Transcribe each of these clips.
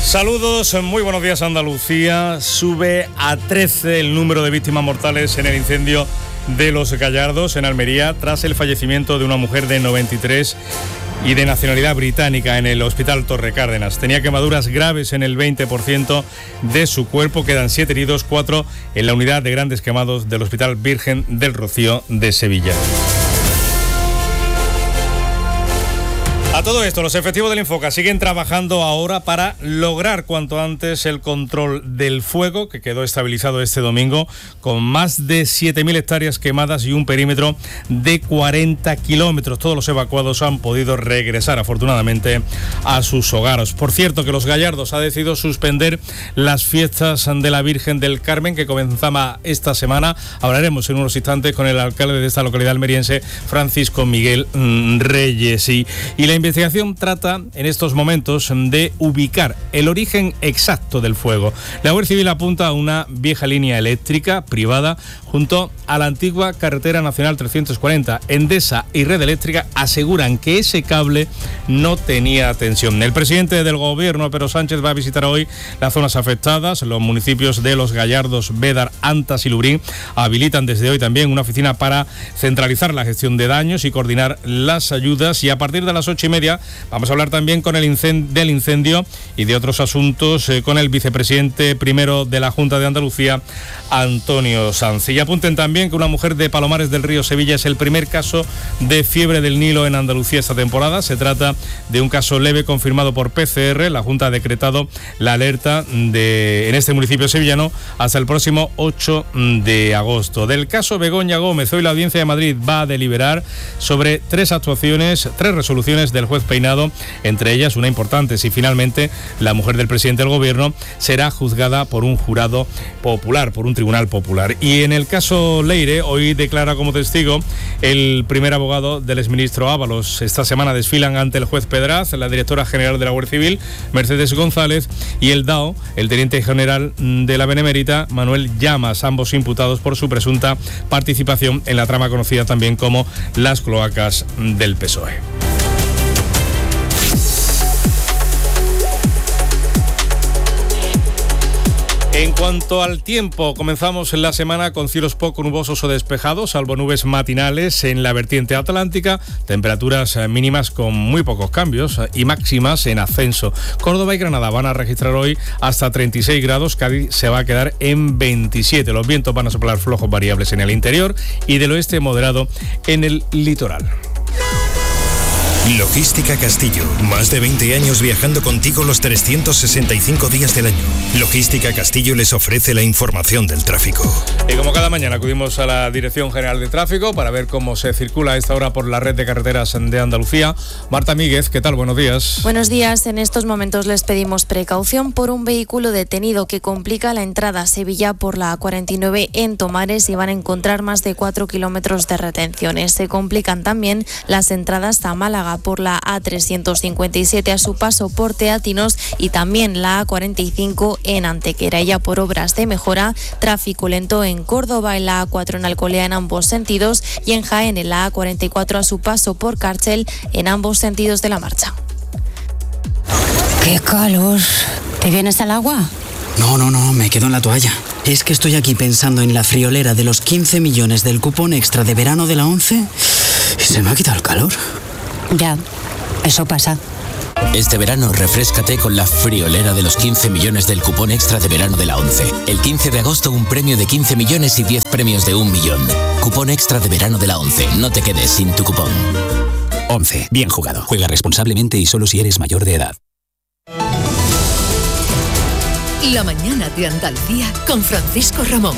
Saludos, muy buenos días Andalucía. Sube a 13 el número de víctimas mortales en el incendio de Los Gallardos, en Almería, tras el fallecimiento de una mujer de 93 y de nacionalidad británica en el Hospital Torre Cárdenas. Tenía quemaduras graves en el 20% de su cuerpo. Quedan 7 heridos, 4 en la unidad de grandes quemados del Hospital Virgen del Rocío de Sevilla. A todo esto, los efectivos del Infoca siguen trabajando ahora para lograr cuanto antes el control del fuego, que quedó estabilizado este domingo, con más de 7.000 hectáreas quemadas y un perímetro de 40 kilómetros. Todos los evacuados han podido regresar, afortunadamente, a sus hogares. Por cierto, que Los Gallardos ha decidido suspender las fiestas de la Virgen del Carmen, que comenzaba esta semana. Hablaremos en unos instantes con el alcalde de esta localidad almeriense, Francisco Miguel Reyes. Y la investigación trata en estos momentos de ubicar el origen exacto del fuego. La Guardia Civil apunta a una vieja línea eléctrica privada junto a la antigua carretera nacional 340. Endesa y Red Eléctrica aseguran que ese cable no tenía tensión. El presidente del gobierno, Pedro Sánchez, va a visitar hoy las zonas afectadas. Los municipios de Los Gallardos, Bédar, Antas y Lurín habilitan desde hoy también una oficina para centralizar la gestión de daños y coordinar las ayudas. Y a partir de las 8:30 vamos a hablar también con del incendio y de otros asuntos con el vicepresidente primero de la Junta de Andalucía, Antonio Sanz. Y apunten también que una mujer de Palomares del Río, Sevilla, es el primer caso de fiebre del Nilo en Andalucía esta temporada. Se trata de un caso leve confirmado por PCR. La Junta ha decretado la alerta en este municipio sevillano hasta el próximo 8 de agosto. Del caso Begoña Gómez, hoy la Audiencia de Madrid va a deliberar sobre 3 resoluciones del juez Peinado, entre ellas una importante: si finalmente la mujer del presidente del gobierno será juzgada por un jurado popular, por un tribunal popular. Y en el caso Leire, hoy declara como testigo el primer abogado del exministro Ábalos. Esta semana desfilan ante el juez Pedraz la directora general de la Guardia Civil, Mercedes González, y el DAO, el teniente general de la Benemérita, Manuel Llamas, ambos imputados por su presunta participación en la trama conocida también como las cloacas del PSOE. En cuanto al tiempo, comenzamos la semana con cielos poco nubosos o despejados, salvo nubes matinales en la vertiente atlántica, temperaturas mínimas con muy pocos cambios y máximas en ascenso. Córdoba y Granada van a registrar hoy hasta 36 grados, Cádiz se va a quedar en 27. Los vientos van a soplar flojos variables en el interior y del oeste moderado en el litoral. Logística Castillo, más de 20 años viajando contigo los 365 días del año. Logística Castillo les ofrece la información del tráfico. Y como cada mañana acudimos a la Dirección General de Tráfico para ver cómo se circula a esta hora por la red de carreteras de Andalucía. Marta Míguez, ¿qué tal? Buenos días. Buenos días. En estos momentos les pedimos precaución por un vehículo detenido que complica la entrada a Sevilla por la A49 en Tomares y van a encontrar más de 4 kilómetros de retenciones. Se complican también las entradas a Málaga por la A357 a su paso por Teatinos y también la A45 en Antequera. Ya por obras de mejora, tráfico lento en Córdoba en la A4 en Alcolea en ambos sentidos y en Jaén en la A44 a su paso por Cárcel en ambos sentidos de la marcha. ¡Qué calor! ¿Te vienes al agua? No, me quedo en la toalla. Es que estoy aquí pensando en la friolera de los 15 millones del cupón extra de verano de la ONCE y se me ha quitado el calor. Ya, eso pasa. Este verano refréscate con la friolera de los 15 millones del cupón extra de verano de la ONCE. El 15 de agosto un premio de 15 millones y 10 premios de 1 millón. Cupón extra de verano de la ONCE. No te quedes sin tu cupón. ONCE. Bien jugado. Juega responsablemente y solo si eres mayor de edad. La mañana de Andalucía con Francisco Ramón.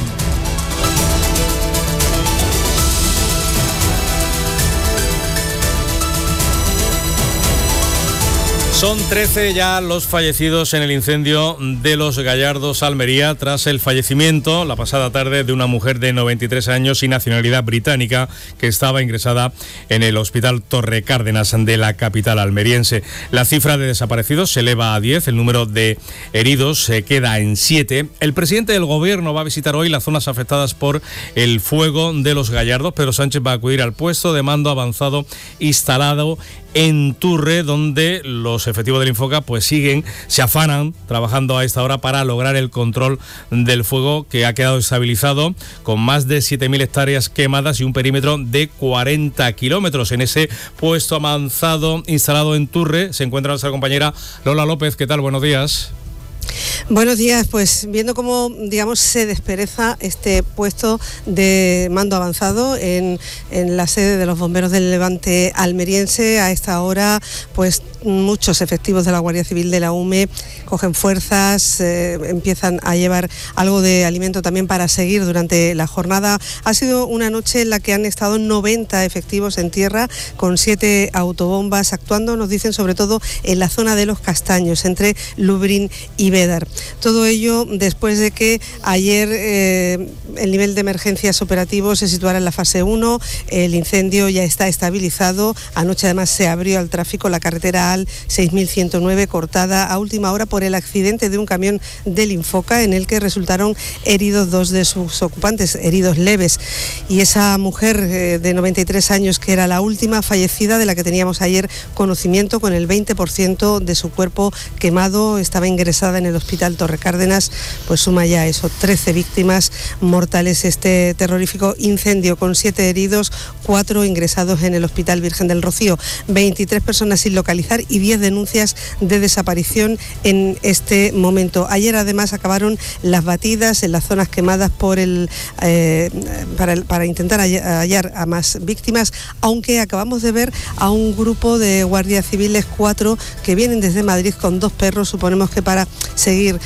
Son 13 ya los fallecidos en el incendio de Los Gallardos, Almería, tras el fallecimiento la pasada tarde de una mujer de 93 años y nacionalidad británica que estaba ingresada en el Hospital Torre Cárdenas de la capital almeriense. La cifra de desaparecidos se eleva a 10, el número de heridos se queda en 7. El presidente del gobierno va a visitar hoy las zonas afectadas por el fuego de Los Gallardos. Pedro Sánchez va a acudir al puesto de mando avanzado instalado en Turre, donde los efectivos del Infoca pues se afanan trabajando a esta hora para lograr el control del fuego, que ha quedado estabilizado con más de 7.000 hectáreas quemadas y un perímetro de 40 kilómetros. En ese puesto avanzado instalado en Turre se encuentra nuestra compañera Lola López. ¿Qué tal? Buenos días. Buenos días, pues viendo cómo, digamos, se despereza este puesto de mando avanzado en la sede de los bomberos del Levante almeriense. A esta hora, pues muchos efectivos de la Guardia Civil de la UME cogen fuerzas, empiezan a llevar algo de alimento también para seguir durante la jornada. Ha sido una noche en la que han estado 90 efectivos en tierra con 7 autobombas actuando, nos dicen, sobre todo en la zona de Los Castaños, entre Lubriñ y Bédar. Todo ello después de que ayer el nivel de emergencias operativos se situara en la fase 1, el incendio ya está estabilizado. Anoche además se abrió al tráfico la carretera AL 6109, cortada a última hora por el accidente de un camión del Infoca, en el que resultaron heridos 2 de sus ocupantes, heridos leves. Y esa mujer de 93 años, que era la última fallecida de la que teníamos ayer conocimiento, con el 20% de su cuerpo quemado, estaba ingresada en el hospital Torre Cárdenas, pues suma ya 13 víctimas mortales este terrorífico incendio, con 7 heridos, 4 ingresados en el Hospital Virgen del Rocío, 23 personas sin localizar y 10 denuncias de desaparición en este momento. Ayer además acabaron las batidas en las zonas quemadas por para intentar hallar a más víctimas, aunque acabamos de ver a un grupo de guardias civiles, 4, que vienen desde Madrid con 2 perros, suponemos que para seguir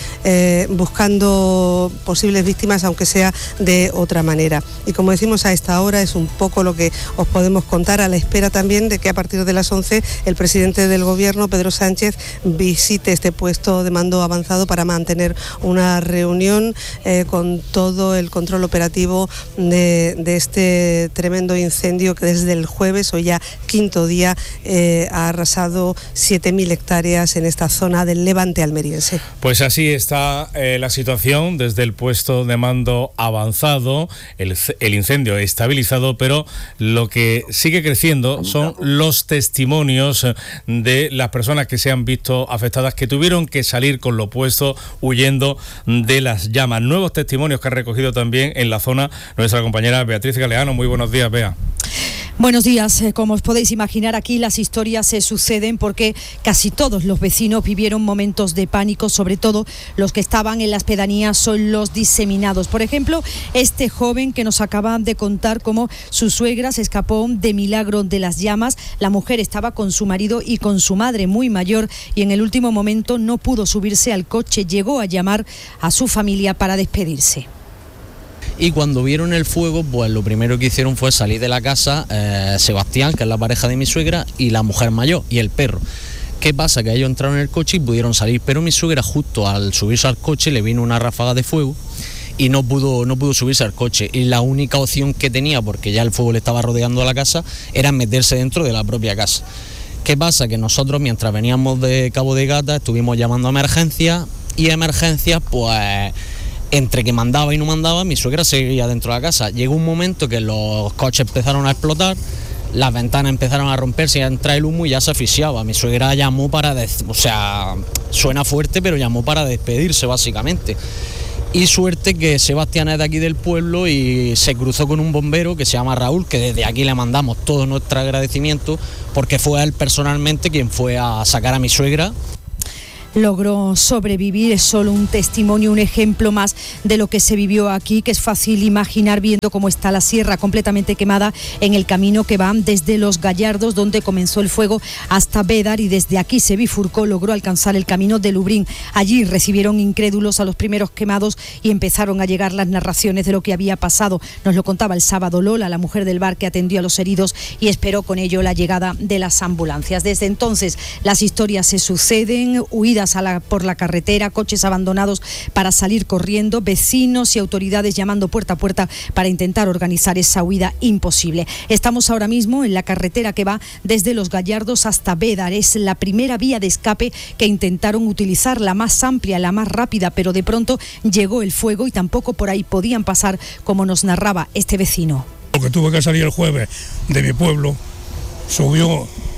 buscando posibles víctimas, aunque sea de otra manera. Y como decimos, a esta hora es un poco lo que os podemos contar, a la espera también de que a partir de las 11 el presidente del Gobierno, Pedro Sánchez, visite este puesto de mando avanzado para mantener una reunión con todo el control operativo de este tremendo incendio que desde el jueves, hoy ya 5º día, ha arrasado 7.000 hectáreas en esta zona del Levante almeriense. Pues así está la situación desde el puesto de mando avanzado, el incendio estabilizado, pero lo que sigue creciendo son los testimonios de las personas que se han visto afectadas, que tuvieron que salir con lo opuesto huyendo de las llamas. Nuevos testimonios que ha recogido también en la zona nuestra compañera Beatriz Galeano. Muy buenos días, Bea. Buenos días. Como os podéis imaginar, aquí las historias se suceden porque casi todos los vecinos vivieron momentos de pánico, sobre todo los que estaban en las pedanías son los diseminados. Por ejemplo, este joven que nos acaba de contar cómo su suegra se escapó de milagro de las llamas. La mujer estaba con su marido y con su madre muy mayor y en el último momento no pudo subirse al coche. Llegó a llamar a su familia para despedirse. Y cuando vieron el fuego, pues lo primero que hicieron fue salir de la casa Sebastián, que es la pareja de mi suegra, y la mujer mayor, y el perro. ¿Qué pasa? Que ellos entraron en el coche y pudieron salir, pero mi suegra, justo al subirse al coche, le vino una ráfaga de fuego y no pudo subirse al coche. Y la única opción que tenía, porque ya el fuego le estaba rodeando a la casa, era meterse dentro de la propia casa. ¿Qué pasa? Que nosotros, mientras veníamos de Cabo de Gata, estuvimos llamando a emergencias, y emergencias, pues entre que mandaba y no mandaba, mi suegra seguía dentro de la casa. Llegó un momento que los coches empezaron a explotar, las ventanas empezaron a romperse y a entrar el humo y ya se asfixiaba. Mi suegra llamó suena fuerte, pero llamó para despedirse básicamente. Y suerte que Sebastián es de aquí del pueblo y se cruzó con un bombero que se llama Raúl, que desde aquí le mandamos todo nuestro agradecimiento, porque fue él personalmente quien fue a sacar a mi suegra. Logró sobrevivir, es solo un testimonio, un ejemplo más de lo que se vivió aquí, que es fácil imaginar viendo cómo está la sierra completamente quemada en el camino que va desde Los Gallardos, donde comenzó el fuego, hasta Bédar, y desde aquí se bifurcó, logró alcanzar el camino de Lubriñ. Allí recibieron incrédulos a los primeros quemados y empezaron a llegar las narraciones de lo que había pasado. Nos lo contaba el sábado Lola, la mujer del bar que atendió a los heridos y esperó con ello la llegada de las ambulancias. Desde entonces las historias se suceden, huidas por la carretera, coches abandonados para salir corriendo, vecinos y autoridades llamando puerta a puerta para intentar organizar esa huida imposible. Estamos ahora mismo en la carretera que va desde Los Gallardos hasta Bédar. Es la primera vía de escape que intentaron utilizar, la más amplia, la más rápida, pero de pronto llegó el fuego y tampoco por ahí podían pasar, como nos narraba este vecino. Porque tuve que salir el jueves de mi pueblo, subió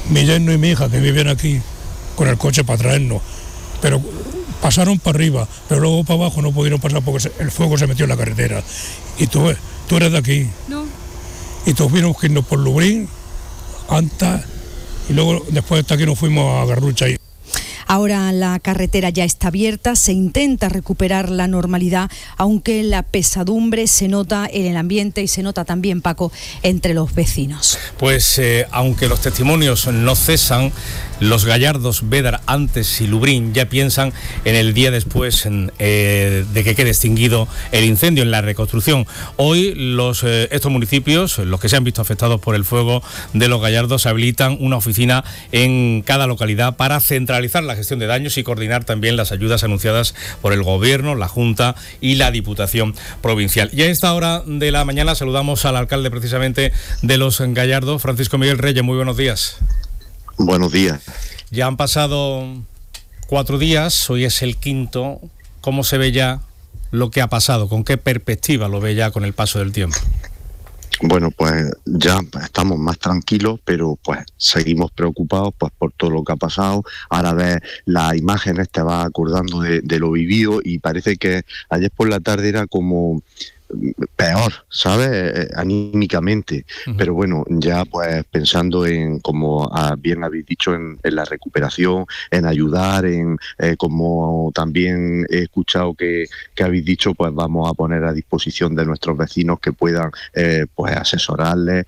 mi yerno y mi hija que viven aquí con el coche para traernos, pero pasaron para arriba, pero luego para abajo no pudieron pasar porque el fuego se metió en la carretera. Y tú eres de aquí. No. Y tuvimos que irnos por Lubrín, Anta, y luego después hasta aquí nos fuimos a Garrucha. Ahora la carretera ya está abierta, se intenta recuperar la normalidad, aunque la pesadumbre se nota en el ambiente y se nota también, Paco, entre los vecinos. Pues aunque los testimonios no cesan, los gallardos Bédar, Antes y Lubrín ya piensan en el día después de que quede extinguido el incendio, en la reconstrucción. Hoy estos municipios, los que se han visto afectados por el fuego de los gallardos, habilitan una oficina en cada localidad para centralizar la gestión de daños y coordinar también las ayudas anunciadas por el Gobierno, la Junta y la Diputación Provincial. Y a esta hora de la mañana saludamos al alcalde precisamente de Los Gallardos, Francisco Miguel Reyes. Muy buenos días. Buenos días. Ya han pasado 4 días, hoy es el 5º. ¿Cómo se ve ya lo que ha pasado? ¿Con qué perspectiva lo ve ya con el paso del tiempo? Bueno, pues ya estamos más tranquilos, pero pues seguimos preocupados pues por todo lo que ha pasado. Ahora ves las imágenes, te vas acordando de lo vivido, y parece que ayer por la tarde era como peor, ¿sabes? Anímicamente. Pero bueno, ya pues pensando en, como bien habéis dicho, en la recuperación, en ayudar, como también he escuchado que habéis dicho, pues vamos a poner a disposición de nuestros vecinos que puedan pues asesorarles,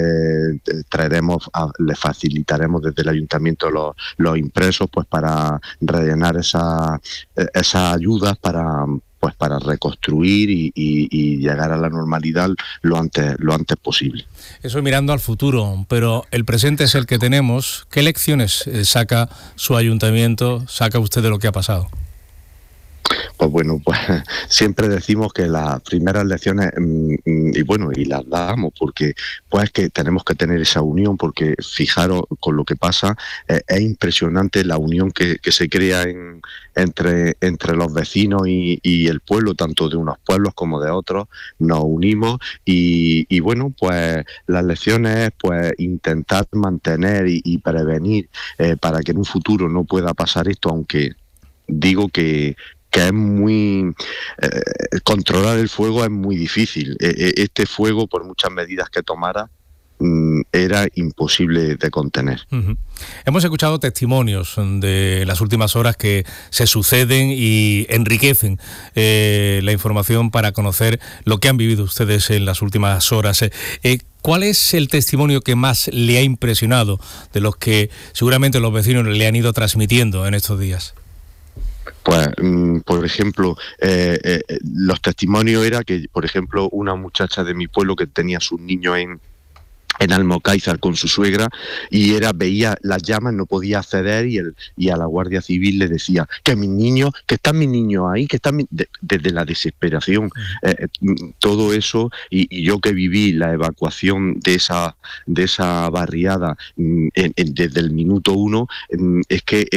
les facilitaremos desde el ayuntamiento los impresos pues para rellenar esas ayudas para reconstruir y llegar a la normalidad lo antes posible. Eso mirando al futuro, pero el presente es el que tenemos. ¿Qué lecciones saca su ayuntamiento, saca usted de lo que ha pasado? Pues bueno, pues siempre decimos que las primeras lecciones, y las damos, porque pues que tenemos que tener esa unión, porque fijaros con lo que pasa, es impresionante la unión que se crea entre los vecinos y el pueblo, tanto de unos pueblos como de otros. Nos unimos y bueno, pues las lecciones es pues intentar mantener y prevenir para que en un futuro no pueda pasar esto, aunque digo que es muy... controlar el fuego es muy difícil. Este fuego, por muchas medidas que tomara, era imposible de contener. Hemos escuchado testimonios de las últimas horas que se suceden y enriquecen la información para conocer lo que han vivido ustedes en las últimas horas. ¿Cuál es el testimonio que más le ha impresionado de los que seguramente los vecinos le han ido transmitiendo en estos días? Pues, por ejemplo, los testimonios era que, por ejemplo, una muchacha de mi pueblo que tenía sus niños en Almocáizar con su suegra, y veía las llamas, no podía acceder, y a la Guardia Civil le decía que están mis niños ahí, que están desde la desesperación. Todo eso, y yo que viví la evacuación de esa barriada desde el minuto 1, es que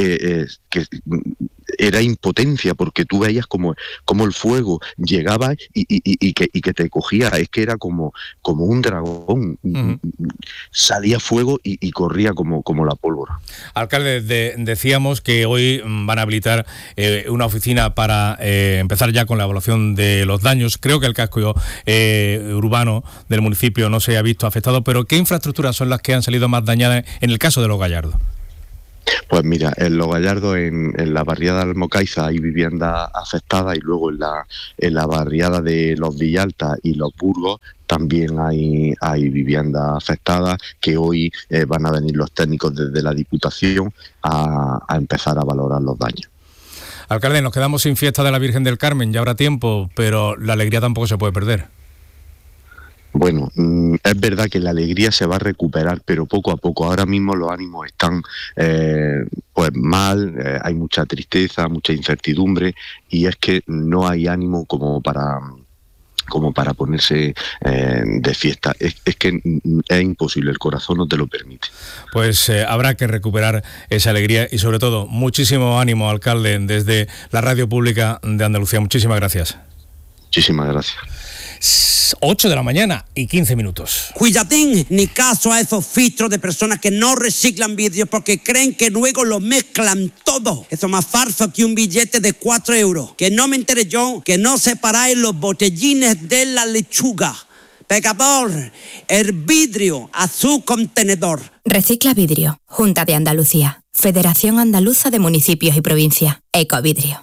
era impotencia, porque tú veías como el fuego llegaba y que te cogía. Es que era como un dragón. Salía fuego y corría como la pólvora. Alcalde, decíamos que hoy van a habilitar una oficina para empezar ya con la evaluación de los daños. Creo que el casco urbano del municipio no se ha visto afectado, pero ¿qué infraestructuras son las que han salido más dañadas en el caso de Los Gallardos? Pues mira, en Los Gallardos, en la barriada de Almocáizar, hay viviendas afectadas, y luego en la barriada de Los Villalta y Los Burgos también hay viviendas afectadas, que hoy van a venir los técnicos desde la Diputación a empezar a valorar los daños. Alcalde, nos quedamos sin fiesta de la Virgen del Carmen, ya habrá tiempo, pero la alegría tampoco se puede perder. Bueno, es verdad que la alegría se va a recuperar, pero poco a poco. Ahora mismo los ánimos están pues mal, hay mucha tristeza, mucha incertidumbre, y es que no hay ánimo como para ponerse de fiesta. Es que es imposible, el corazón no te lo permite. Pues habrá que recuperar esa alegría y sobre todo muchísimo ánimo, alcalde, desde la Radio Pública de Andalucía. Muchísimas gracias. Muchísimas gracias. Las 8 de la mañana y 15 minutos. Cuidadín, ni caso a esos filtros de personas que no reciclan vidrio porque creen que luego lo mezclan todo. Eso es más falso que un billete de 4 euros. Que no me enteré yo que no separáis los botellines de la lechuga. Pecador, el vidrio a su contenedor. Recicla Vidrio, Junta de Andalucía, Federación Andaluza de Municipios y Provincias, Ecovidrio.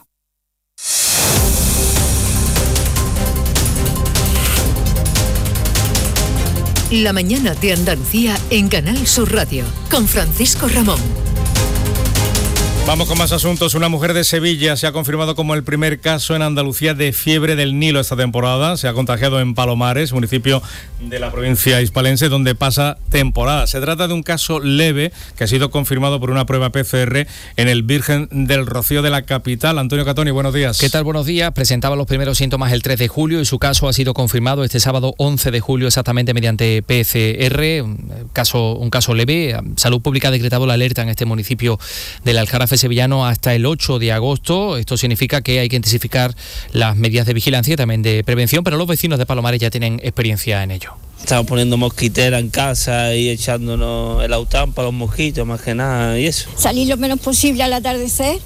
La mañana de Andalucía en Canal Sur Radio, con Francisco Ramón. Vamos con más asuntos. Una mujer de Sevilla se ha confirmado como el primer caso en Andalucía de fiebre del Nilo esta temporada. Se ha contagiado en Palomares, municipio de la provincia hispalense, donde pasa temporada. Se trata de un caso leve que ha sido confirmado por una prueba PCR en el Virgen del Rocío de la capital. Antonio Catoni, buenos días. ¿Qué tal? Buenos días. Presentaba los primeros síntomas el 3 de julio y su caso ha sido confirmado este sábado 11 de julio exactamente mediante PCR. Un caso leve. Salud Pública ha decretado la alerta en este municipio del Aljarafe sevillano hasta el 8 de agosto. Esto significa que hay que intensificar las medidas de vigilancia y también de prevención, pero los vecinos de Palomares ya tienen experiencia en ello. Estamos poniendo mosquitera en casa y echándonos el aután para los mosquitos, más que nada, y eso. Salir lo menos posible al atardecer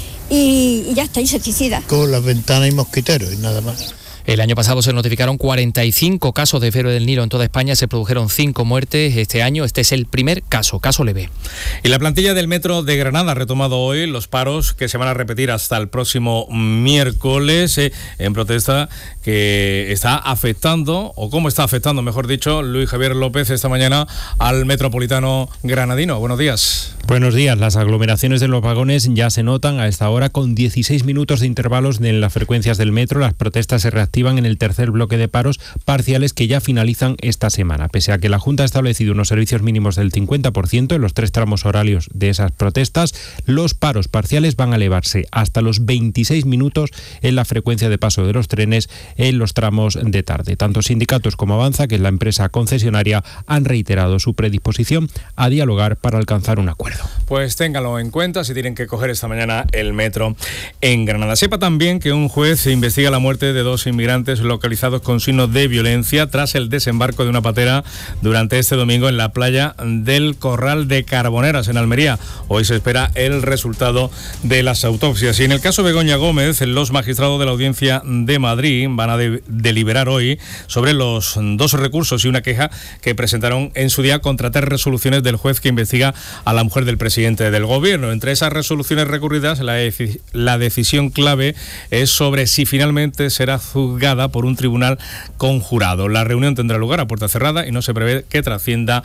y ya está, insecticida. Con las ventanas y mosquiteros y nada más. El año pasado se notificaron 45 casos de fiebre del Nilo en toda España, se produjeron 5 muertes. Este año este es el primer caso leve. Y la plantilla del Metro de Granada ha retomado hoy los paros que se van a repetir hasta el próximo miércoles en protesta que está afectando, o cómo está afectando, mejor dicho, Luis Javier López esta mañana al metropolitano granadino. Buenos días. Buenos días. Las aglomeraciones de los vagones ya se notan a esta hora con 16 minutos de intervalos en las frecuencias del metro. Las protestas se reactivan en el tercer bloque de paros parciales que ya finalizan esta semana. Pese a que la Junta ha establecido unos servicios mínimos del 50% en los 3 tramos horarios de esas protestas, los paros parciales van a elevarse hasta los 26 minutos en la frecuencia de paso de los trenes en los tramos de tarde. Tanto sindicatos como Avanza, que es la empresa concesionaria, han reiterado su predisposición a dialogar para alcanzar un acuerdo. Pues ténganlo en cuenta si tienen que coger esta mañana el metro en Granada. Sepa también que un juez investiga la muerte de 2 inmigrantes localizados con signos de violencia tras el desembarco de una patera durante este domingo en la playa del Corral de Carboneras, en Almería. Hoy se espera el resultado de las autopsias. Y en el caso Begoña Gómez, los magistrados de la Audiencia de Madrid van a deliberar hoy sobre los 2 recursos y una queja que presentaron en su día contra 3 resoluciones del juez que investiga a la mujer del presidente del gobierno. Entre esas resoluciones recurridas, la decisión clave es sobre si finalmente será juzgada por un tribunal conjurado. La reunión tendrá lugar a puerta cerrada y no se prevé que trascienda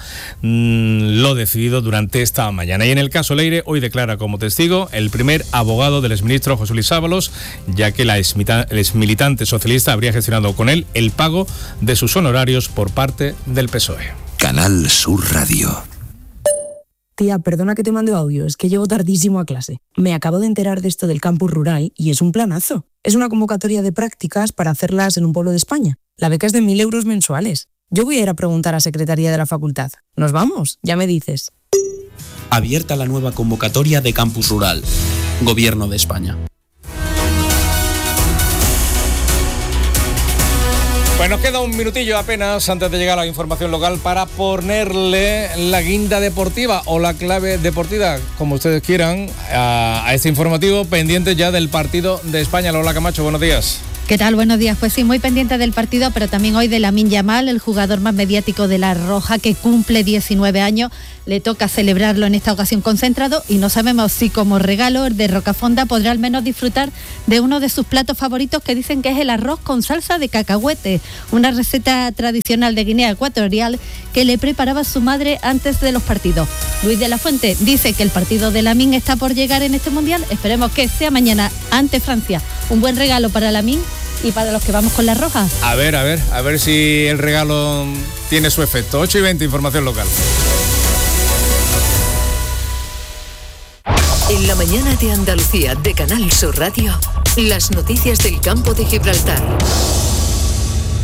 lo decidido durante esta mañana. Y en el caso Leire, hoy declara como testigo el primer abogado del exministro José Luis Ábalos, ya que el exmilitante socialista habría gestionado con él el pago de sus honorarios por parte del PSOE. Canal Sur Radio. Tía, perdona que te mande audio, es que llego tardísimo a clase. Me acabo de enterar de esto del campus rural y es un planazo. Es una convocatoria de prácticas para hacerlas en un pueblo de España. La beca es de 1.000 euros mensuales. Yo voy a ir a preguntar a Secretaría de la Facultad. ¿Nos vamos? Ya me dices. Abierta la nueva convocatoria de campus rural. Gobierno de España. Pues nos queda un minutillo apenas antes de llegar a la información local para ponerle la guinda deportiva o la clave deportiva, como ustedes quieran, a este informativo pendiente ya del partido de España. Lola Camacho, buenos días. ¿Qué tal? Buenos días. Pues sí, muy pendiente del partido, pero también hoy de Lamine Yamal, el jugador más mediático de la Roja, que cumple 19 años. Le toca celebrarlo en esta ocasión concentrado y no sabemos si como regalo el de Rocafonda podrá al menos disfrutar de uno de sus platos favoritos, que dicen que es el arroz con salsa de cacahuete, una receta tradicional de Guinea Ecuatorial que le preparaba su madre antes de los partidos. Luis de la Fuente dice que el partido de Lamine está por llegar en este Mundial. Esperemos que sea mañana ante Francia. Un buen regalo para Lamine y para los que vamos con la Roja. A ver si el regalo tiene su efecto. 8:20, información local. En la mañana de Andalucía de Canal Sur Radio, las noticias del campo de Gibraltar.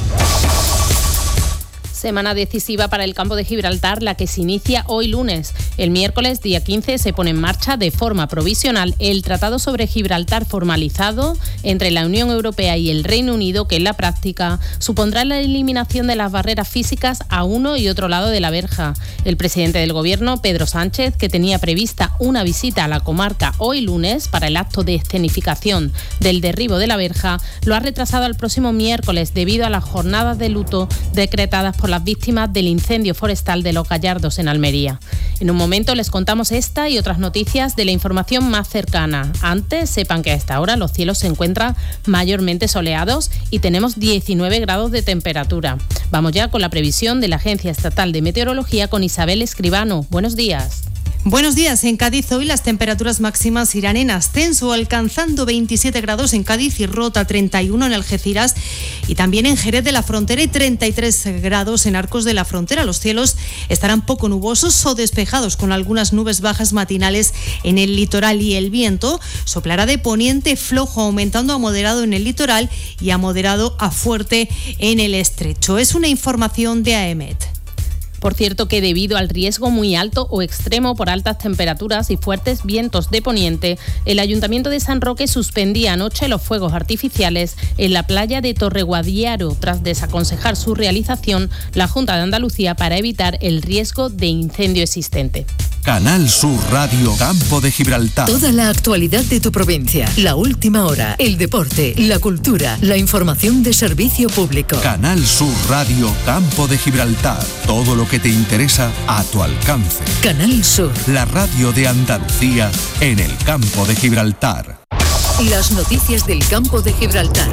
Semana decisiva para el campo de Gibraltar, la que se inicia hoy lunes. El miércoles, día 15, se pone en marcha de forma provisional el Tratado sobre Gibraltar formalizado entre la Unión Europea y el Reino Unido, que en la práctica supondrá la eliminación de las barreras físicas a uno y otro lado de la verja. El presidente del Gobierno, Pedro Sánchez, que tenía prevista una visita a la comarca hoy lunes para el acto de escenificación del derribo de la verja, lo ha retrasado al próximo miércoles debido a las jornadas de luto decretadas por las víctimas del incendio forestal de Los Gallardos en Almería. En un momento les contamos esta y otras noticias de la información más cercana. Antes, sepan que a esta hora los cielos se encuentran mayormente soleados y tenemos 19 grados de temperatura. Vamos ya con la previsión de la Agencia Estatal de Meteorología con Isabel Escribano. Buenos días. Buenos días. En Cádiz hoy las temperaturas máximas irán en ascenso, alcanzando 27 grados en Cádiz y Rota, 31 en Algeciras y también en Jerez de la Frontera y 33 grados en Arcos de la Frontera. Los cielos estarán poco nubosos o despejados con algunas nubes bajas matinales en el litoral y el viento soplará de poniente flojo, aumentando a moderado en el litoral y a moderado a fuerte en el estrecho. Es una información de AEMET. Por cierto que debido al riesgo muy alto o extremo por altas temperaturas y fuertes vientos de poniente, el Ayuntamiento de San Roque suspendía anoche los fuegos artificiales en la playa de Torreguadiaro tras desaconsejar su realización la Junta de Andalucía para evitar el riesgo de incendio existente. Canal Sur Radio Campo de Gibraltar. Toda la actualidad de tu provincia, la última hora, el deporte, la cultura, la información de servicio público. Canal Sur Radio Campo de Gibraltar. Todo lo que te interesa a tu alcance. Canal Sur. La radio de Andalucía en el Campo de Gibraltar. Las noticias del Campo de Gibraltar.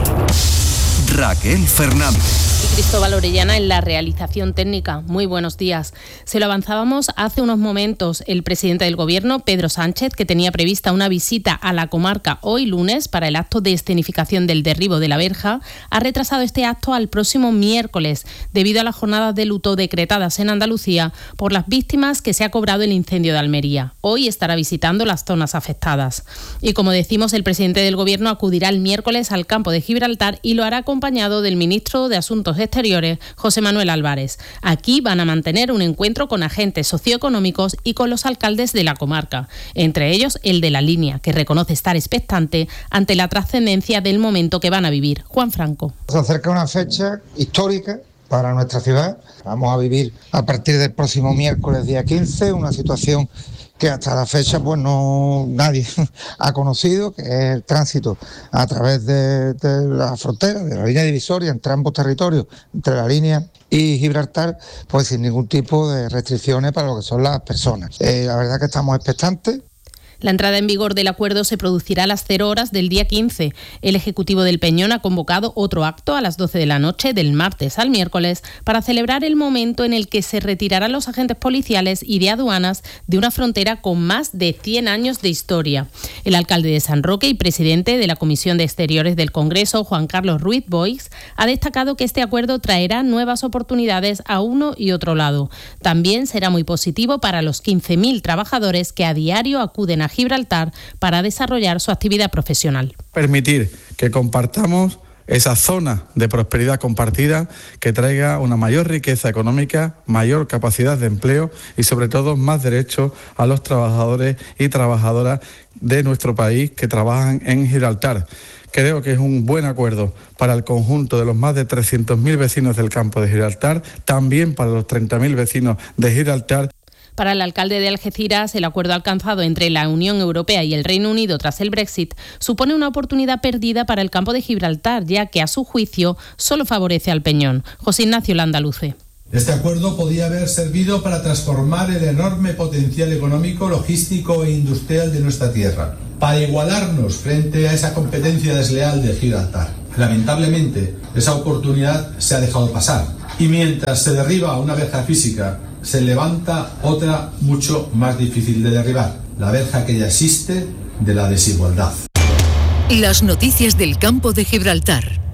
Raquel Fernández. Y Cristóbal Orellana en la realización técnica. Muy buenos días. Se lo avanzábamos hace unos momentos. El presidente del Gobierno, Pedro Sánchez, que tenía prevista una visita a la comarca hoy lunes para el acto de escenificación del derribo de la verja, ha retrasado este acto al próximo miércoles debido a las jornadas de luto decretadas en Andalucía por las víctimas que se ha cobrado el incendio de Almería. Hoy estará visitando las zonas afectadas. Y como decimos, el presidente del Gobierno acudirá el miércoles al campo de Gibraltar y lo hará acompañado del ministro de Asuntos Exteriores, José Manuel Álvarez. Aquí van a mantener un encuentro con agentes socioeconómicos y con los alcaldes de la comarca, entre ellos el de La Línea, que reconoce estar expectante ante la trascendencia del momento que van a vivir. Juan Franco. Se acerca una fecha histórica para nuestra ciudad. Vamos a vivir a partir del próximo miércoles, día 15, una situación que hasta la fecha pues no nadie ha conocido, que es el tránsito a través de la frontera, de la línea divisoria entre ambos territorios, entre La Línea y Gibraltar, pues sin ningún tipo de restricciones para lo que son las personas. La verdad que estamos expectantes. La entrada en vigor del acuerdo se producirá a las 0 horas del día 15. El Ejecutivo del Peñón ha convocado otro acto a las 12 de la noche del martes al miércoles para celebrar el momento en el que se retirarán los agentes policiales y de aduanas de una frontera con más de 100 años de historia. El alcalde de San Roque y presidente de la Comisión de Exteriores del Congreso, Juan Carlos Ruiz Boix, ha destacado que este acuerdo traerá nuevas oportunidades a uno y otro lado. También será muy positivo para los 15.000 trabajadores que a diario acuden a Gibraltar para desarrollar su actividad profesional. Permitir que compartamos esa zona de prosperidad compartida que traiga una mayor riqueza económica, mayor capacidad de empleo y sobre todo más derechos a los trabajadores y trabajadoras de nuestro país que trabajan en Gibraltar. Creo que es un buen acuerdo para el conjunto de los más de 300.000 vecinos del campo de Gibraltar, también para los 30.000 vecinos de Gibraltar. Para el alcalde de Algeciras, el acuerdo alcanzado entre la Unión Europea y el Reino Unido tras el Brexit supone una oportunidad perdida para el campo de Gibraltar, ya que a su juicio solo favorece al Peñón. José Ignacio Landaluce. Este acuerdo podía haber servido para transformar el enorme potencial económico, logístico e industrial de nuestra tierra, para igualarnos frente a esa competencia desleal de Gibraltar. Lamentablemente, esa oportunidad se ha dejado pasar. Y mientras se derriba una verja física, se levanta otra mucho más difícil de derribar, la verja que ya existe de la desigualdad. Las noticias del campo de Gibraltar.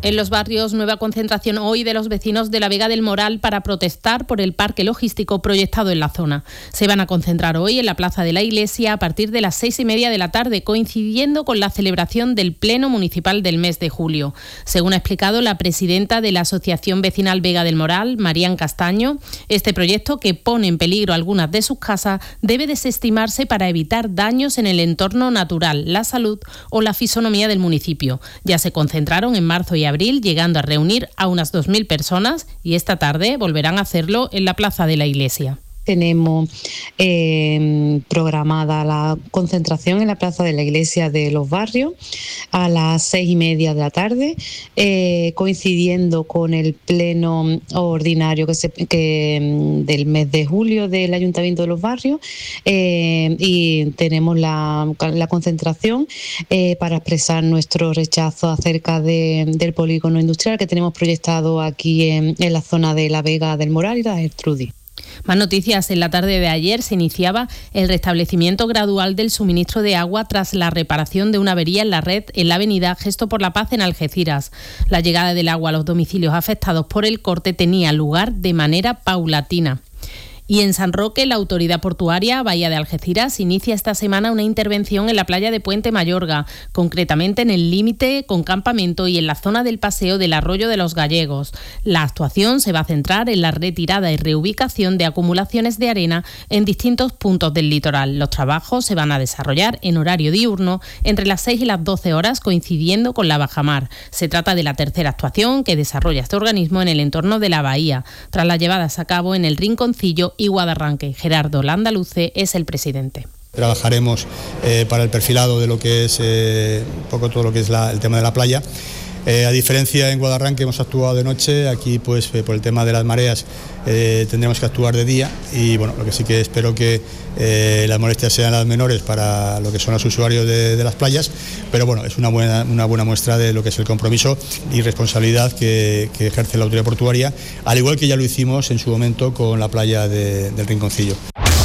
En los barrios, nueva concentración hoy de los vecinos de la Vega del Moral para protestar por el parque logístico proyectado en la zona. Se van a concentrar hoy en la Plaza de la Iglesia a partir de las 6:30 de la tarde, coincidiendo con la celebración del Pleno Municipal del mes de julio. Según ha explicado la presidenta de la Asociación Vecinal Vega del Moral, Marián Castaño, este proyecto, que pone en peligro algunas de sus casas, debe desestimarse para evitar daños en el entorno natural, la salud o la fisonomía del municipio. Ya se concentraron en marzo y abril, llegando a reunir a unas 2.000 personas, y esta tarde volverán a hacerlo en la Plaza de la Iglesia. Tenemos programada la concentración en la Plaza de la Iglesia de los Barrios a las 6:30 de la tarde, coincidiendo con el pleno ordinario del mes de julio del Ayuntamiento de los Barrios, y tenemos la concentración para expresar nuestro rechazo acerca del polígono industrial que tenemos proyectado aquí en la zona de la Vega del Moral y la Gertrudis. Más noticias. En la tarde de ayer se iniciaba el restablecimiento gradual del suministro de agua tras la reparación de una avería en la red en la avenida Gesto por la Paz en Algeciras. La llegada del agua a los domicilios afectados por el corte tenía lugar de manera paulatina. Y en San Roque, la autoridad portuaria Bahía de Algeciras inicia esta semana una intervención en la playa de Puente Mayorga, concretamente en el límite con Campamento y en la zona del paseo del Arroyo de los Gallegos. La actuación se va a centrar en la retirada y reubicación de acumulaciones de arena en distintos puntos del litoral. Los trabajos se van a desarrollar en horario diurno entre las 6 y las 12 horas, coincidiendo con la bajamar. Se trata de la tercera actuación que desarrolla este organismo en el entorno de la bahía, tras las llevadas a cabo en el Rinconcillo y Guadarranque. Gerardo Landaluce es el presidente. Trabajaremos para el perfilado de lo que es un poco todo lo que es el tema de la playa. A diferencia en Guadarranque hemos actuado de noche, aquí pues por el tema de las mareas tendremos que actuar de día, y bueno, lo que sí que espero que las molestias sean las menores para lo que son los usuarios de las playas, pero bueno, es una buena muestra de lo que es el compromiso y responsabilidad que ejerce la autoridad portuaria, al igual que ya lo hicimos en su momento con la playa del Rinconcillo.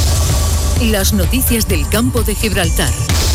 Las noticias del campo de Gibraltar.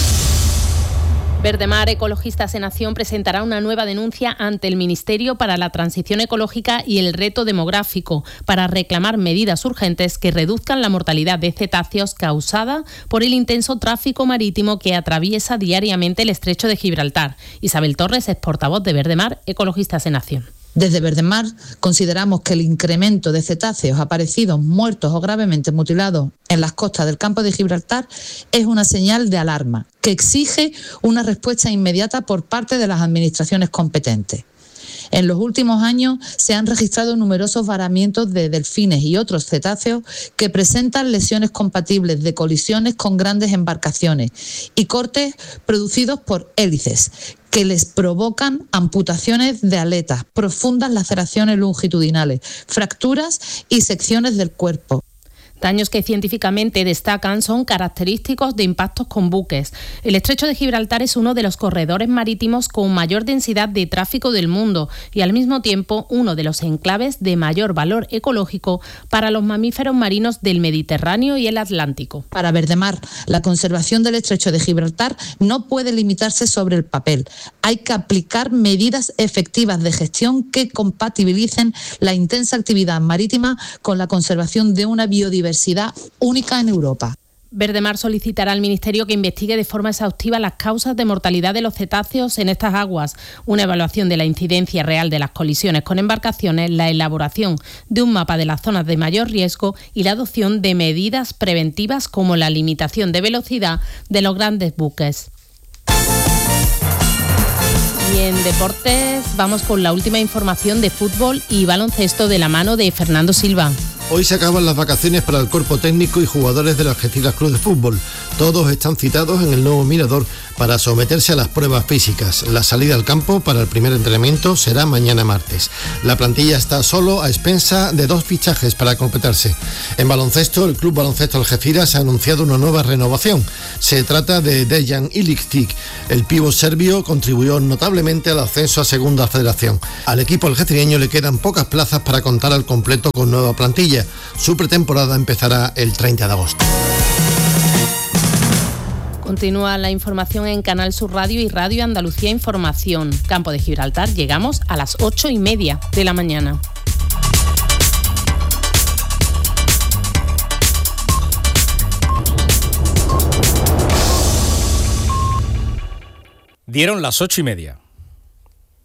Verdemar Ecologistas en Acción presentará una nueva denuncia ante el Ministerio para la Transición Ecológica y el Reto Demográfico para reclamar medidas urgentes que reduzcan la mortalidad de cetáceos causada por el intenso tráfico marítimo que atraviesa diariamente el Estrecho de Gibraltar. Isabel Torres es portavoz de Verdemar Ecologistas en Acción. Desde Verdemar consideramos que el incremento de cetáceos aparecidos muertos o gravemente mutilados en las costas del campo de Gibraltar es una señal de alarma que exige una respuesta inmediata por parte de las administraciones competentes. En los últimos años se han registrado numerosos varamientos de delfines y otros cetáceos que presentan lesiones compatibles de colisiones con grandes embarcaciones y cortes producidos por hélices que les provocan amputaciones de aletas, profundas laceraciones longitudinales, fracturas y secciones del cuerpo. Daños que científicamente destacan son característicos de impactos con buques. El Estrecho de Gibraltar es uno de los corredores marítimos con mayor densidad de tráfico del mundo y al mismo tiempo uno de los enclaves de mayor valor ecológico para los mamíferos marinos del Mediterráneo y el Atlántico. Para Verdemar, la conservación del Estrecho de Gibraltar no puede limitarse sobre el papel. Hay que aplicar medidas efectivas de gestión que compatibilicen la intensa actividad marítima con la conservación de una biodiversidad única en Europa. Verdemar solicitará al Ministerio que investigue de forma exhaustiva las causas de mortalidad de los cetáceos en estas aguas, una evaluación de la incidencia real de las colisiones con embarcaciones, la elaboración de un mapa de las zonas de mayor riesgo y la adopción de medidas preventivas como la limitación de velocidad de los grandes buques. Y en deportes vamos con la última información de fútbol y baloncesto de la mano de Fernando Silva. Hoy se acaban las vacaciones para el cuerpo técnico y jugadores del Algeciras Club de Fútbol. Todos están citados en el nuevo Mirador para someterse a las pruebas físicas. La salida al campo para el primer entrenamiento será mañana martes. La plantilla está solo a expensa de 2 fichajes para completarse. En baloncesto, el Club Baloncesto Algeciras ha anunciado una nueva renovación. Se trata de Dejan Ilictic. El pívot serbio contribuyó notablemente al ascenso a Segunda Federación. Al equipo algecireño le quedan pocas plazas para contar al completo con nueva plantilla. Su pretemporada empezará el 30 de agosto. Continúa la información en Canal Sur Radio y Radio Andalucía Información. Campo de Gibraltar, llegamos a las 8:30 de la mañana. Dieron las 8:30.